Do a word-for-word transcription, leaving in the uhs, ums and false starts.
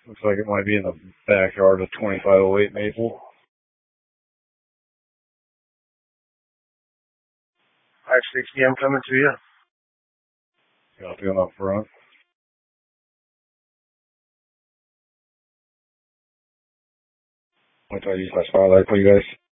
Looks like it might be in the backyard of twenty-five oh eight Maple. five sixty, I'm coming to you. Copy on up front. I thought you use my spotlight for you guys.